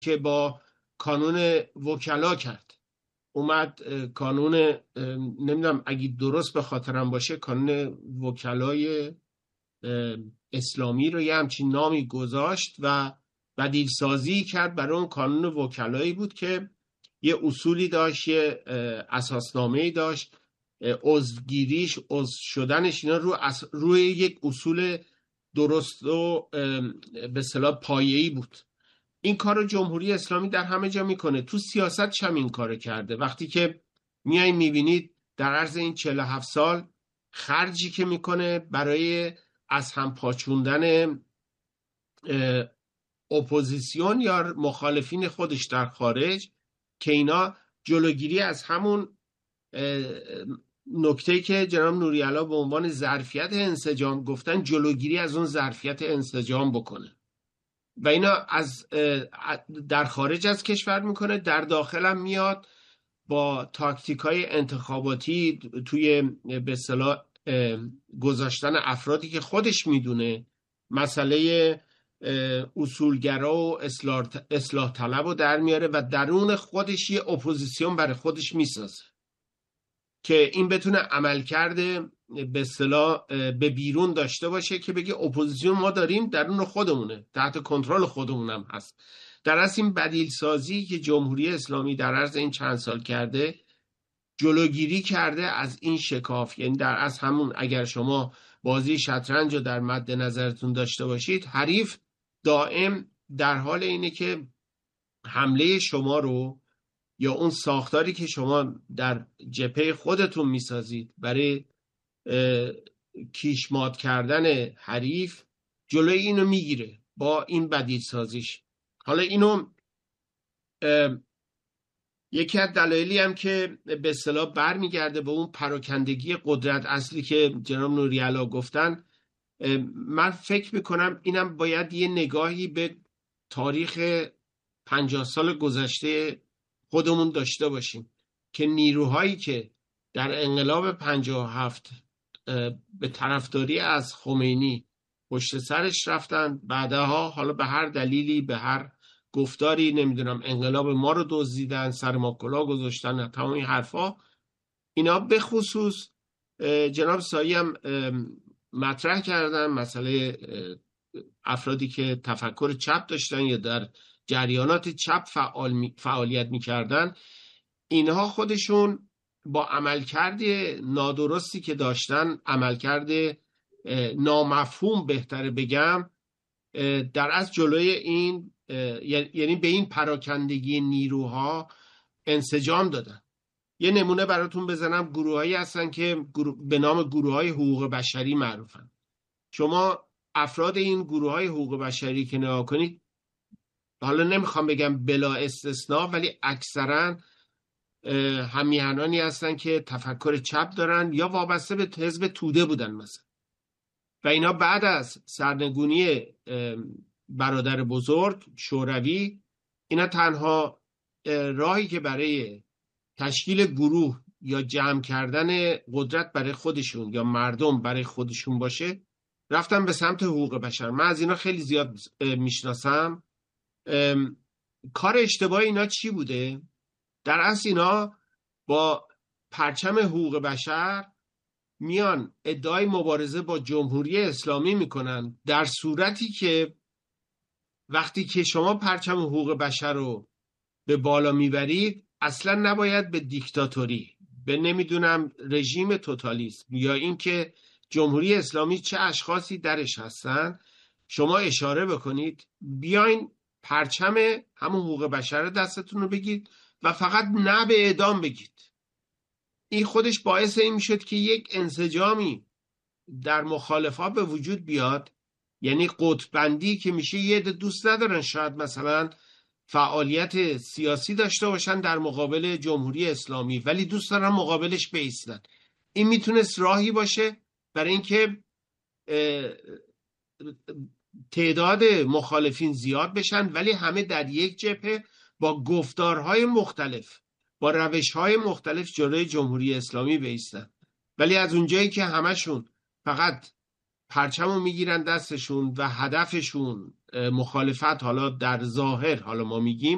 که با کانون وکلا کرد. اومد کانون، نمیدونم اگه درست به خاطرم باشه، کانون وکلای اسلامی رو یه همچین نامی گذاشت و بدیل سازی کرد برای اون کانون وکلایی بود که یه اصولی داشت، یه اساسنامه‌ای داشت، عضوگیریش، عضو شدنش، اینا روی یک اصول درست و به اصطلاح پایه‌ای بود. این کار رو جمهوری اسلامی در همه جا میکنه. تو سیاست هم این کار کرده. وقتی که میایین میبینید در عرض این 47 سال خرجی که میکنه برای از هم پاچوندن اپوزیسیون یا مخالفین خودش در خارج، که اینا جلوگیری از همون نکته که جناب نوری‌علا به عنوان ظرفیت انسجام گفتن، جلوگیری از اون ظرفیت انسجام بکنه و اینا از در خارج از کشور میکنه، در داخل هم میاد با تاکتیکای انتخاباتی توی به اصطلاح گذاشتن افرادی که خودش میدونه مسئله اصولگرا و اصلاح طلب رو در میاره و درون خودش یه اپوزیسیون برای خودش میسازه که این بتونه عمل کرده به اصطلاح به بیرون داشته باشه، که بگه اپوزیسیون ما داریم، درون خودمونه، تحت کنترل خودمونم هست. در اصل این بدیل سازی که جمهوری اسلامی در عرض این چند سال کرده، جلوگیری کرده از این شکاف. یعنی در اصل همون، اگر شما بازی شطرنج رو در مد نظرتون داشته باشید، حریف دائم در حال اینه که حمله شما رو یا اون ساختاری که شما در جبهه خودتون میسازید برای کیشمات کردن حریف، جلوی اینو میگیره با این بدیل سازیش. حالا اینو یکی از دلایلی هم که به اصطلاح برمیگرده به اون پراکندگی قدرت اصلی که جناب نوری‌علا گفتن، من فکر میکنم اینم باید یه نگاهی به تاریخ 50 سال گذشته خودمون داشته باشیم که نیروهایی که در انقلاب 57 به طرفداری از خمینی پشت سرش رفتن، بعدها حالا به هر دلیلی، به هر گفتاری، نمیدونم، انقلاب ما رو دزدیدن، سر ما کلاه گذاشتن، تمام این حرفا، اینا به خصوص جناب سایی هم مطرح کردن مسئله افرادی که تفکر چپ داشتن یا در جریانات چپ فعالیت میکردن، اینها خودشون با عملکرد نادرستی که داشتن، عملکرد نامفهوم بهتره بگم، در از جلوی این، یعنی به این پراکندگی نیروها انسجام دادن. یه نمونه براتون بزنم، گروهایی هستن که به نام گروه‌های حقوق بشری معروفن. شما افراد این گروه‌های حقوق بشری که نگاه کنید، حالا نمیخوام بگم بلا استثناء، ولی اکثرا همیهنانی هستن که تفکر چپ دارن یا وابسته به حزب توده بودن مثلا، و اینا بعد از سرنگونی برادر بزرگ شوروی، اینا تنها راهی که برای تشکیل گروه یا جمع کردن قدرت برای خودشون یا مردم برای خودشون باشه، رفتن به سمت حقوق بشر. من از اینا خیلی زیاد میشناسم. کار اشتباه اینا چی بوده؟ در اصل اینا با پرچم حقوق بشر میان ادعای مبارزه با جمهوری اسلامی میکنن، در صورتی که وقتی که شما پرچم حقوق بشر رو به بالا میبرید، اصلا نباید به دیکتاتوری، به نمیدونم رژیم توتالیسم یا اینکه جمهوری اسلامی چه اشخاصی درش هستن شما اشاره بکنید. بیاین پرچم همون حقوق بشر دستتون رو بگید و فقط نه به اعدام بگید. این خودش باعث این میشد که یک انسجامی در مخالفا به وجود بیاد. یعنی قطب‌بندی که میشه، یه عده دوست ندارن شاید مثلا فعالیت سیاسی داشته باشن در مقابل جمهوری اسلامی، ولی دوست دارن مقابلش بایستن. این میتونست راهی باشه برای اینکه تعداد مخالفین زیاد بشن، ولی همه در یک جبهه با گفتارهای مختلف، با روشهای مختلف جلوی جمهوری اسلامی بایستن. ولی از اونجایی که همشون فقط پرچمو میگیرن دستشون و هدفشون مخالفت، حالا در ظاهر، حالا ما میگیم